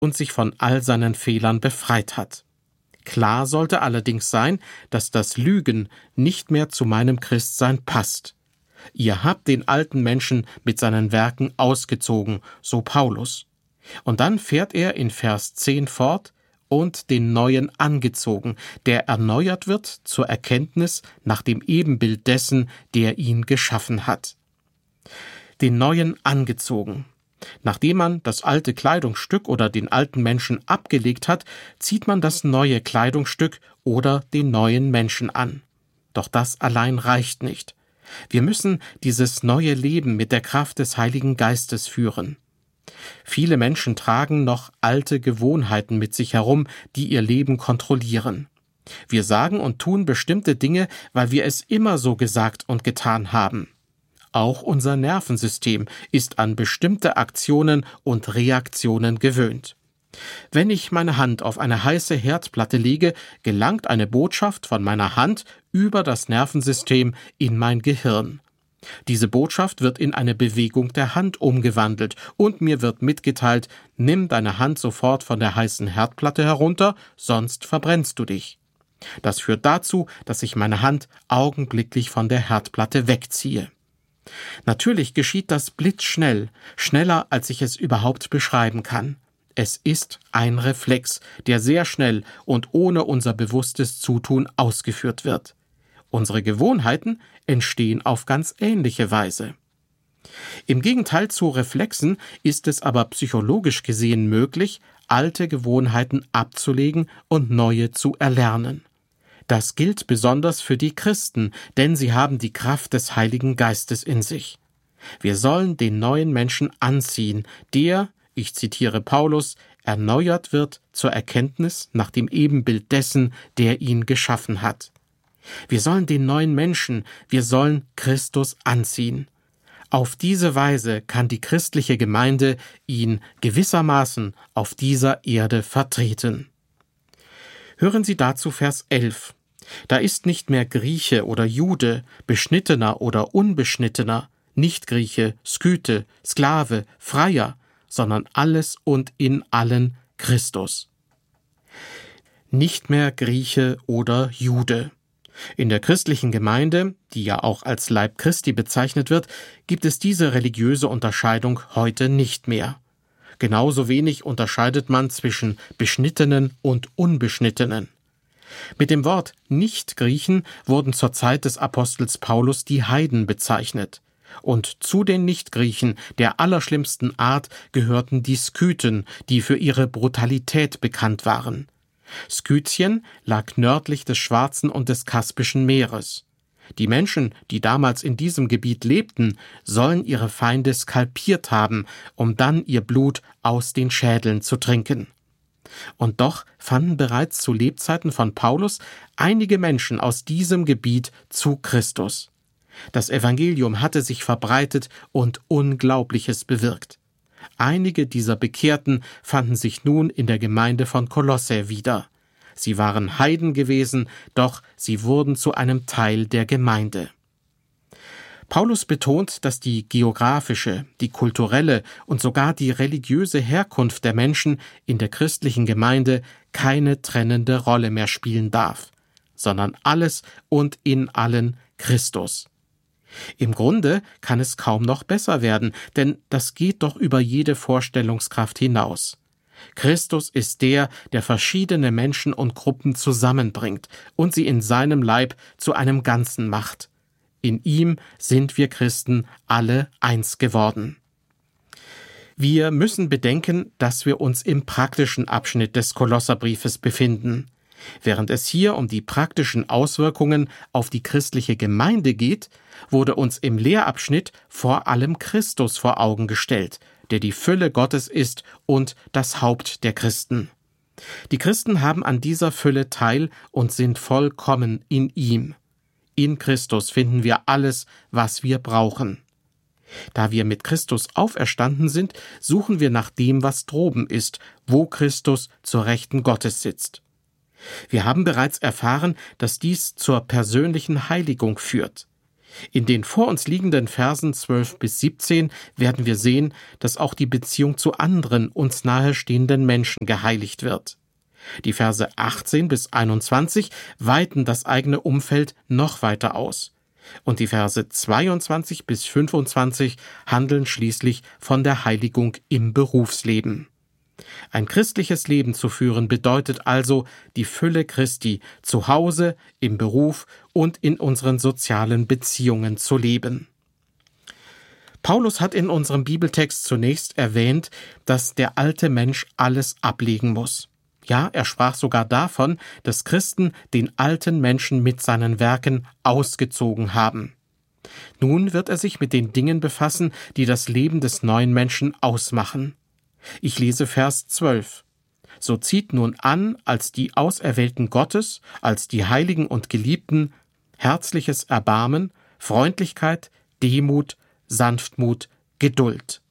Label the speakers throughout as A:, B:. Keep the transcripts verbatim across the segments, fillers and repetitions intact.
A: und sich von all seinen Fehlern befreit hat. Klar sollte allerdings sein, dass das Lügen nicht mehr zu meinem Christsein passt. Ihr habt den alten Menschen mit seinen Werken ausgezogen, so Paulus. Und dann fährt er in Vers zehn fort, und den Neuen angezogen, der erneuert wird zur Erkenntnis nach dem Ebenbild dessen, der ihn geschaffen hat. Den Neuen angezogen. Nachdem man das alte Kleidungsstück oder den alten Menschen abgelegt hat, zieht man das neue Kleidungsstück oder den neuen Menschen an. Doch das allein reicht nicht. Wir müssen dieses neue Leben mit der Kraft des Heiligen Geistes führen. Viele Menschen tragen noch alte Gewohnheiten mit sich herum, die ihr Leben kontrollieren. Wir sagen und tun bestimmte Dinge, weil wir es immer so gesagt und getan haben. Auch unser Nervensystem ist an bestimmte Aktionen und Reaktionen gewöhnt. Wenn ich meine Hand auf eine heiße Herdplatte lege, gelangt eine Botschaft von meiner Hand über das Nervensystem in mein Gehirn. Diese Botschaft wird in eine Bewegung der Hand umgewandelt und mir wird mitgeteilt, nimm deine Hand sofort von der heißen Herdplatte herunter, sonst verbrennst du dich. Das führt dazu, dass ich meine Hand augenblicklich von der Herdplatte wegziehe. Natürlich geschieht das blitzschnell, schneller als ich es überhaupt beschreiben kann. Es ist ein Reflex, der sehr schnell und ohne unser bewusstes Zutun ausgeführt wird. Unsere Gewohnheiten entstehen auf ganz ähnliche Weise. Im Gegenteil zu Reflexen ist es aber psychologisch gesehen möglich, alte Gewohnheiten abzulegen und neue zu erlernen. Das gilt besonders für die Christen, denn sie haben die Kraft des Heiligen Geistes in sich. Wir sollen den neuen Menschen anziehen, der, ich zitiere Paulus, erneuert wird zur Erkenntnis nach dem Ebenbild dessen, der ihn geschaffen hat. Wir sollen den neuen Menschen, wir sollen Christus anziehen. Auf diese Weise kann die christliche Gemeinde ihn gewissermaßen auf dieser Erde vertreten. Hören Sie dazu Vers elf. Da ist nicht mehr Grieche oder Jude, Beschnittener oder Unbeschnittener, Nichtgrieche, Skythe, Sklave, Freier, sondern alles und in allen Christus. Nicht mehr Grieche oder Jude. In der christlichen Gemeinde, die ja auch als Leib Christi bezeichnet wird, gibt es diese religiöse Unterscheidung heute nicht mehr. Genauso wenig unterscheidet man zwischen Beschnittenen und Unbeschnittenen. Mit dem Wort Nichtgriechen wurden zur Zeit des Apostels Paulus die Heiden bezeichnet. Und zu den Nichtgriechen der allerschlimmsten Art gehörten die Skythen, die für ihre Brutalität bekannt waren. Skythien lag nördlich des Schwarzen und des Kaspischen Meeres. Die Menschen, die damals in diesem Gebiet lebten, sollen ihre Feinde skalpiert haben, um dann ihr Blut aus den Schädeln zu trinken. Und doch fanden bereits zu Lebzeiten von Paulus einige Menschen aus diesem Gebiet zu Christus. Das Evangelium hatte sich verbreitet und Unglaubliches bewirkt. Einige dieser Bekehrten fanden sich nun in der Gemeinde von Kolosse wieder. Sie waren Heiden gewesen, doch sie wurden zu einem Teil der Gemeinde. Paulus betont, dass die geografische, die kulturelle und sogar die religiöse Herkunft der Menschen in der christlichen Gemeinde keine trennende Rolle mehr spielen darf, sondern alles und in allen Christus. Im Grunde kann es kaum noch besser werden, denn das geht doch über jede Vorstellungskraft hinaus. Christus ist der, der verschiedene Menschen und Gruppen zusammenbringt und sie in seinem Leib zu einem Ganzen macht. In ihm sind wir Christen alle eins geworden. Wir müssen bedenken, dass wir uns im praktischen Abschnitt des Kolosserbriefes befinden. Während es hier um die praktischen Auswirkungen auf die christliche Gemeinde geht, wurde uns im Lehrabschnitt vor allem Christus vor Augen gestellt, der die Fülle Gottes ist und das Haupt der Christen. Die Christen haben an dieser Fülle teil und sind vollkommen in ihm. In Christus finden wir alles, was wir brauchen. Da wir mit Christus auferstanden sind, suchen wir nach dem, was droben ist, wo Christus zur Rechten Gottes sitzt. Wir haben bereits erfahren, dass dies zur persönlichen Heiligung führt. In den vor uns liegenden Versen zwölf bis siebzehn werden wir sehen, dass auch die Beziehung zu anderen uns nahestehenden Menschen geheiligt wird. Die Verse achtzehn bis einundzwanzig weiten das eigene Umfeld noch weiter aus. Und die Verse zweiundzwanzig bis fünfundzwanzig handeln schließlich von der Heiligung im Berufsleben. Ein christliches Leben zu führen bedeutet also, die Fülle Christi zu Hause, im Beruf und in unseren sozialen Beziehungen zu leben. Paulus hat in unserem Bibeltext zunächst erwähnt, dass der alte Mensch alles ablegen muss. Ja, er sprach sogar davon, dass Christen den alten Menschen mit seinen Werken ausgezogen haben. Nun wird er sich mit den Dingen befassen, die das Leben des neuen Menschen ausmachen. Ich lese Vers zwölf. So zieht nun an, als die Auserwählten Gottes, als die Heiligen und Geliebten, herzliches Erbarmen, Freundlichkeit, Demut, Sanftmut, Geduld.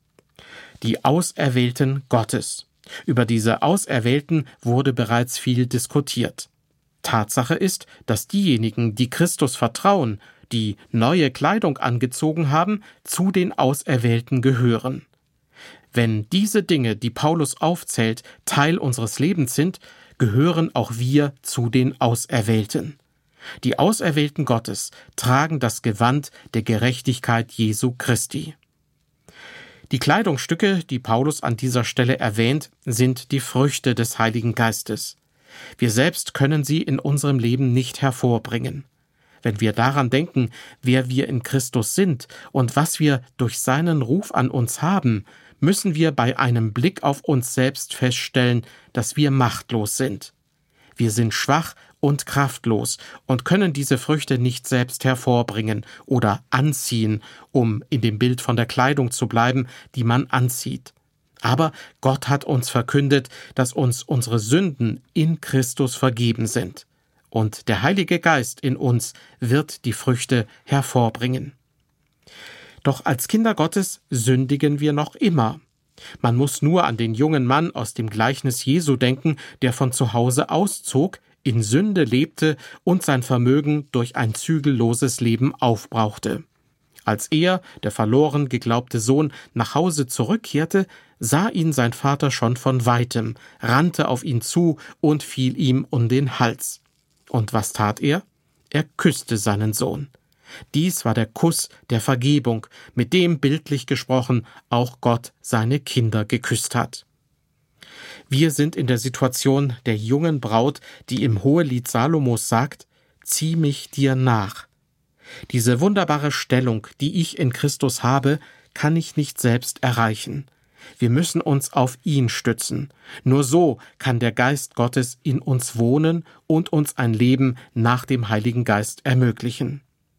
A: Die Auserwählten Gottes. Über diese Auserwählten wurde bereits viel diskutiert. Tatsache ist, dass diejenigen, die Christus vertrauen, die neue Kleidung angezogen haben, zu den Auserwählten gehören. Wenn diese Dinge, die Paulus aufzählt, Teil unseres Lebens sind, gehören auch wir zu den Auserwählten. Die Auserwählten Gottes tragen das Gewand der Gerechtigkeit Jesu Christi. Die Kleidungsstücke, die Paulus an dieser Stelle erwähnt, sind die Früchte des Heiligen Geistes. Wir selbst können sie in unserem Leben nicht hervorbringen. Wenn wir daran denken, wer wir in Christus sind und was wir durch seinen Ruf an uns haben, müssen wir bei einem Blick auf uns selbst feststellen, dass wir machtlos sind. Wir sind schwach und kraftlos und können diese Früchte nicht selbst hervorbringen oder anziehen, um in dem Bild von der Kleidung zu bleiben, die man anzieht. Aber Gott hat uns verkündet, dass uns unsere Sünden in Christus vergeben sind. Und der Heilige Geist in uns wird die Früchte hervorbringen. Doch als Kinder Gottes sündigen wir noch immer. Man muss nur an den jungen Mann aus dem Gleichnis Jesu denken, der von zu Hause auszog, in Sünde lebte und sein Vermögen durch ein zügelloses Leben aufbrauchte. Als er, der verloren geglaubte Sohn, nach Hause zurückkehrte, sah ihn sein Vater schon von weitem, rannte auf ihn zu und fiel ihm um den Hals. Und was tat er? Er küsste seinen Sohn. Dies war der Kuss der Vergebung, mit dem bildlich gesprochen auch Gott seine Kinder geküsst hat. Wir sind in der Situation der jungen Braut, die im Hohelied Salomos sagt, zieh mich dir nach. Diese wunderbare Stellung, die ich in Christus habe, kann ich nicht selbst erreichen. Wir müssen uns auf ihn stützen. Nur so kann der Geist Gottes in uns wohnen und uns ein Leben nach dem Heiligen Geist ermöglichen.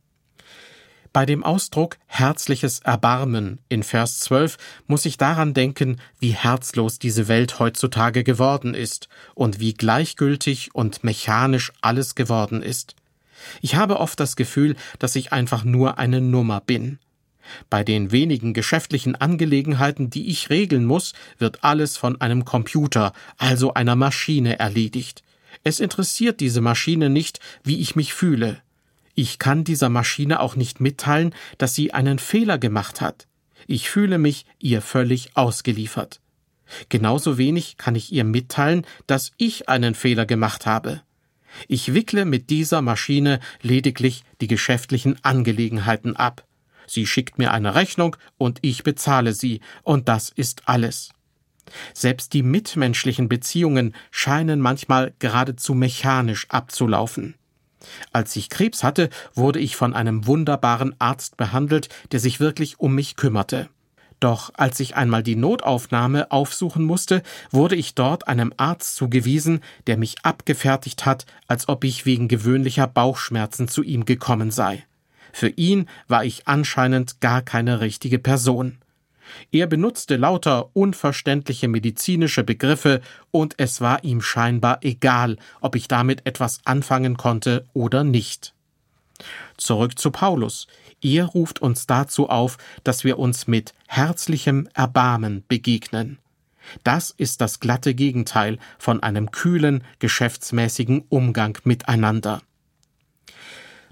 A: Bei dem Ausdruck herzliches Erbarmen in Vers zwölf muss ich daran denken, wie herzlos diese Welt heutzutage geworden ist und wie gleichgültig und mechanisch alles geworden ist. Ich habe oft das Gefühl, dass ich einfach nur eine Nummer bin. Bei den wenigen geschäftlichen Angelegenheiten, die ich regeln muss, wird alles von einem Computer, also einer Maschine, erledigt. Es interessiert diese Maschine nicht, wie ich mich fühle. Ich kann dieser Maschine auch nicht mitteilen, dass sie einen Fehler gemacht hat. Ich fühle mich ihr völlig ausgeliefert. Genauso wenig kann ich ihr mitteilen, dass ich einen Fehler gemacht habe. Ich wickle mit dieser Maschine lediglich die geschäftlichen Angelegenheiten ab. Sie schickt mir eine Rechnung und ich bezahle sie, und das ist alles. Selbst die mitmenschlichen Beziehungen scheinen manchmal geradezu mechanisch abzulaufen. Als ich Krebs hatte, wurde ich von einem wunderbaren Arzt behandelt, der sich wirklich um mich kümmerte. Doch als ich einmal die Notaufnahme aufsuchen musste, wurde ich dort einem Arzt zugewiesen, der mich abgefertigt hat, als ob ich wegen gewöhnlicher Bauchschmerzen zu ihm gekommen sei. Für ihn war ich anscheinend gar keine richtige Person. Er benutzte lauter unverständliche medizinische Begriffe und es war ihm scheinbar egal, ob ich damit etwas anfangen konnte oder nicht. Zurück zu Paulus. Er ruft uns dazu auf, dass wir uns mit herzlichem Erbarmen begegnen. Das ist das glatte Gegenteil von einem kühlen, geschäftsmäßigen Umgang miteinander.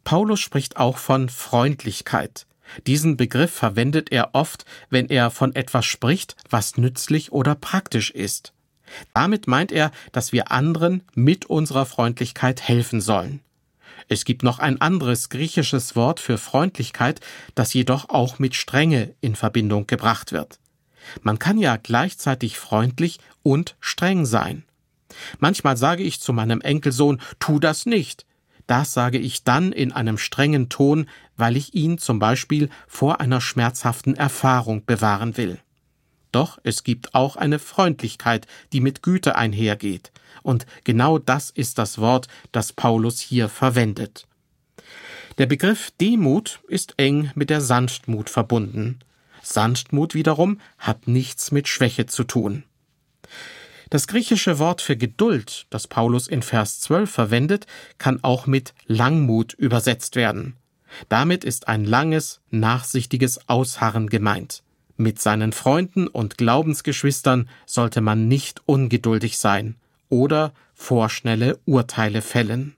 A: Paulus spricht auch von Freundlichkeit. Diesen Begriff verwendet er oft, wenn er von etwas spricht, was nützlich oder praktisch ist. Damit meint er, dass wir anderen mit unserer Freundlichkeit helfen sollen. Es gibt noch ein anderes griechisches Wort für Freundlichkeit, das jedoch auch mit Strenge in Verbindung gebracht wird. Man kann ja gleichzeitig freundlich und streng sein. Manchmal sage ich zu meinem Enkelsohn, tu das nicht. Das sage ich dann in einem strengen Ton, weil ich ihn zum Beispiel vor einer schmerzhaften Erfahrung bewahren will. Doch es gibt auch eine Freundlichkeit, die mit Güte einhergeht. Und genau das ist das Wort, das Paulus hier verwendet. Der Begriff Demut ist eng mit der Sanftmut verbunden. Sanftmut wiederum hat nichts mit Schwäche zu tun. Das griechische Wort für Geduld, das Paulus in Vers zwölf verwendet, kann auch mit Langmut übersetzt werden. Damit ist ein langes, nachsichtiges Ausharren gemeint. Mit seinen Freunden und Glaubensgeschwistern sollte man nicht ungeduldig sein oder vorschnelle Urteile fällen.